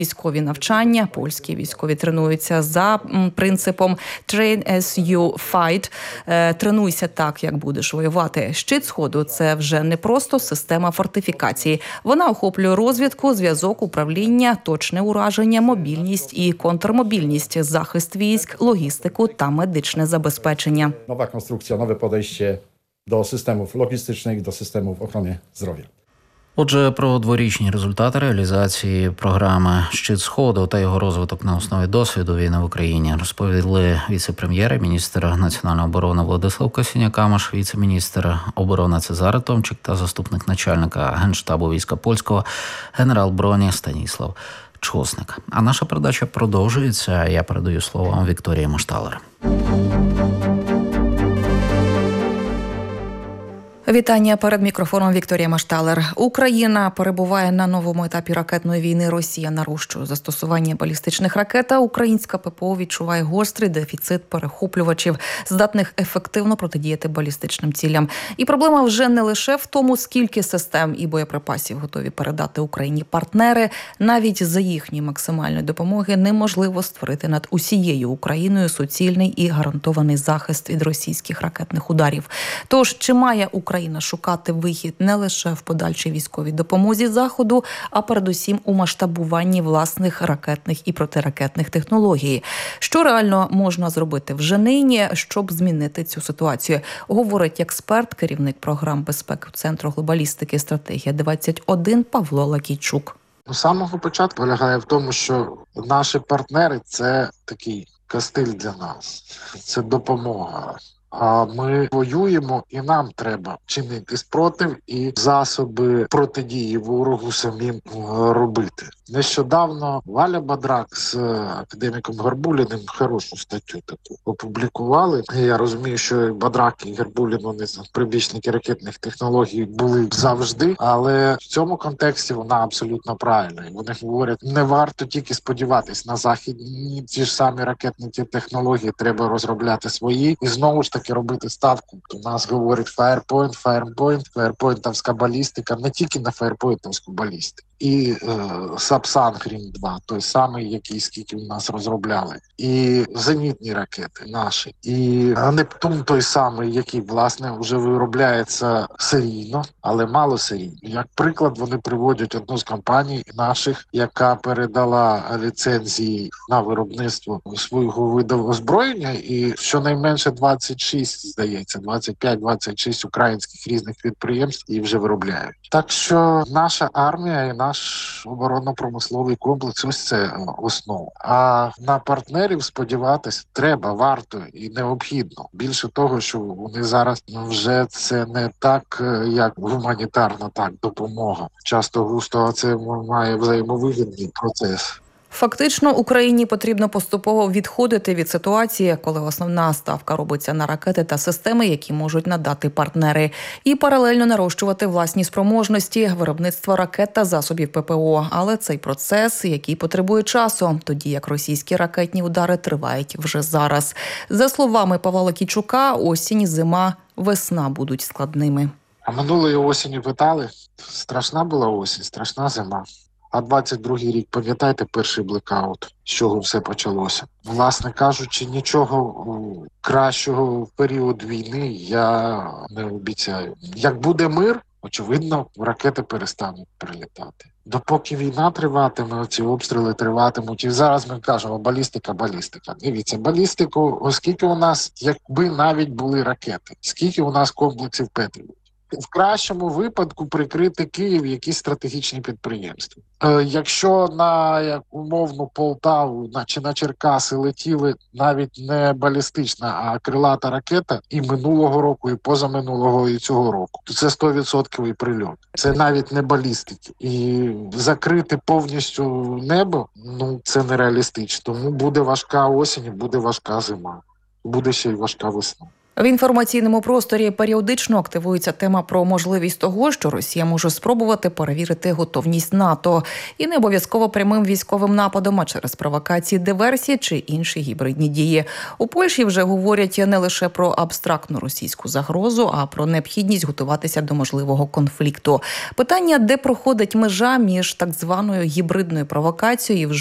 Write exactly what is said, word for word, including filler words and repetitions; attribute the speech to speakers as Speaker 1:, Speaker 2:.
Speaker 1: військові навчання. Польські військові тренуються за принципом «train as you fight» – «тренуйся так, як будеш воювати». Щит Сходу – це вже не просто система фортифікації. Вона охоплює розвідку, зв'язок, управління, точне ураження, мобільність і контрмобільність, захист військ, логістику та медичне забезпечення.
Speaker 2: Нова конструкція, нове podejście до систем логістичних, до систем охорони здоров'я.
Speaker 3: Отже, про дворічні результати реалізації програми «Щит Сходу» та його розвиток на основі досвіду війни в Україні розповіли віце-прем'єр, міністр національної оборони Владислав Косіняк-Камиш, віце-міністр оборони Цезарий Томчик та заступник начальника Генштабу війська польського генерал броні Станіслав Чосник. А наша передача продовжується. Я передаю слово Вікторії Машталер.
Speaker 1: Вітання, перед мікрофоном Вікторія Машталер. Україна перебуває на новому етапі ракетної війни. Росія нарощує застосування балістичних ракет, а українська ППО відчуває гострий дефіцит перехоплювачів, здатних ефективно протидіяти балістичним цілям. І проблема вже не лише в тому, скільки систем і боєприпасів готові передати Україні партнери. Навіть за їхньої максимальної допомоги неможливо створити над усією Україною суцільний і гарантований захист від російських ракетних ударів. Тож, чи має Україна Україна шукати вихід не лише в подальшій військовій допомозі Заходу, а передусім у масштабуванні власних ракетних і протиракетних технологій. Що реально можна зробити вже нині, щоб змінити цю ситуацію, говорить експерт, керівник програм безпеки Центру глобалістики «Стратегія двадцять один» Павло Лакійчук.
Speaker 4: З самого початку полягає в тому, що наші партнери – це такий кастиль для нас, це допомога. А ми воюємо, і нам треба чинити спротив і засоби протидії ворогу самим робити. Нещодавно Валя Бадрак з академіком Гарбуліним хорошу статтю таку опублікували. Я розумію, що Бадрак і Гарбулін, вони прибічники ракетних технологій були завжди, але в цьому контексті вона абсолютно правильна. Вони говорять, не варто тільки сподіватись на західні ті ж самі ракетні ті технології, треба розробляти свої і знову ж таки робити ставку. У нас говорять Firepoint, Firepoint, Firepointовська балістика, не тільки на Firepointовську балістику. І е, Сапсан Грім два, той самий, який скільки у нас розробляли. І зенітні ракети наші. І Нептун той самий, який, власне, вже виробляється серійно, але мало серійно. Як приклад, вони приводять одну з компаній наших, яка передала ліцензії на виробництво свого виду озброєння, і щонайменше двадцять шість, здається, двадцять п'ять двадцять шість українських різних підприємств і вже виробляють. Так що наша армія і наш оборонно-промисловий комплекс – ось це основа. А на партнерів сподіватись треба, варто і необхідно. Більше того, що вони зараз вже це не так, як гуманітарна так допомога. Часто густо це має взаємовигідний процес.
Speaker 1: Фактично, Україні потрібно поступово відходити від ситуації, коли основна ставка робиться на ракети та системи, які можуть надати партнери, і паралельно нарощувати власні спроможності виробництва ракет та засобів ППО. Але цей процес, який потребує часу, тоді як російські ракетні удари тривають вже зараз. За словами Павла Лакійчука, осінь, зима, весна будуть складними.
Speaker 4: А минулої осені питали? Страшна була осінь, страшна зима. А двадцять другий рік, пам'ятаєте, перший блекаут, з чого все почалося? Власне кажучи, нічого кращого в період війни я не обіцяю. Як буде мир, очевидно, ракети перестануть прилітати. Допоки війна триватиме, ці обстріли триватимуть. І зараз ми кажемо балістика, балістика. Дивіться, балістику, оскільки у нас, якби навіть були ракети, скільки у нас комплексів Петріот. В кращому випадку прикрити Київ якісь стратегічні підприємства. Е, якщо на як умовну Полтаву на, чи на Черкаси летіли навіть не балістична, а крилата ракета і минулого року, і позаминулого, і цього року, то це сто відсотків прильот. Це навіть не балістики. І закрити повністю небо, ну це нереалістично. Тому буде важка осінь, буде важка зима. Буде ще й важка весна.
Speaker 1: В інформаційному просторі періодично активується тема про можливість того, що Росія може спробувати перевірити готовність НАТО. І не обов'язково прямим військовим нападом, а через провокації, диверсії чи інші гібридні дії. У Польщі вже говорять не лише про абстрактну російську загрозу, а про необхідність готуватися до можливого конфлікту. Питання, де проходить межа між так званою гібридною провокацією і